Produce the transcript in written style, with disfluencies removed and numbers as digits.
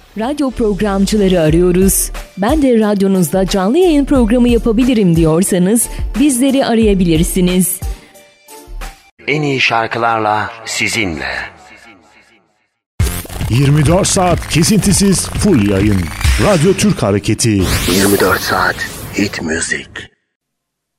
Radyo programcıları arıyoruz. Ben de radyonuzda canlı yayın programı yapabilirim diyorsanız bizleri arayabilirsiniz. En iyi şarkılarla sizinle. 24 saat kesintisiz full yayın. Radyo Türk Hareketi. 24 saat hit müzik.